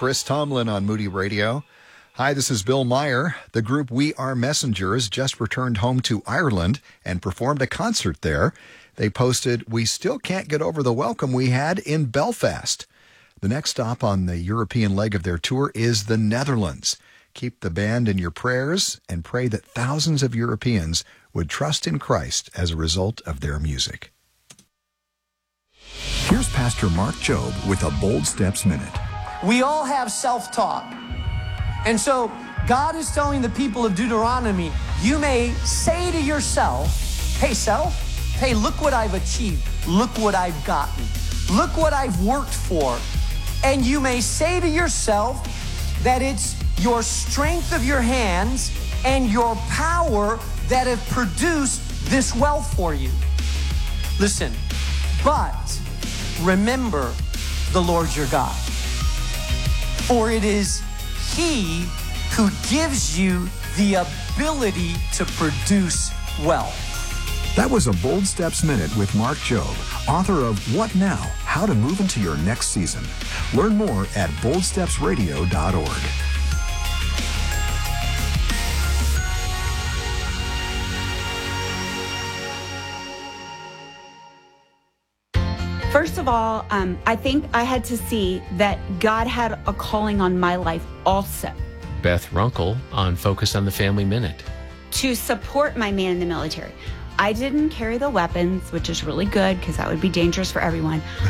Chris Tomlin on Moody Radio. Hi, this is Bill Meyer. The group We Are Messengers just returned home to Ireland and performed a concert there. They posted, "We still can't get over the welcome we had in Belfast." The next stop on the European leg of their tour is the Netherlands. Keep the band in your prayers and pray that thousands of Europeans would trust in Christ as a result of their music. Here's Pastor Mark Jobe with a Bold Steps Minute. We all have self-talk. And so God is telling the people of Deuteronomy, you may say to yourself, hey, self, hey, look what I've achieved. Look what I've gotten. Look what I've worked for. And you may say to yourself that it's your strength of your hands and your power that have produced this wealth for you. Listen, but remember the Lord your God. For it is He who gives you the ability to produce wealth. That was a Bold Steps Minute with Mark Jobe, author of What Now? How to Move into Your Next Season. Learn more at boldstepsradio.org. First of all, I think I had to see that God had a calling on my life also. Beth Runkle on Focus on the Family Minute. To support my man in the military. I didn't carry the weapons, which is really good because that would be dangerous for everyone.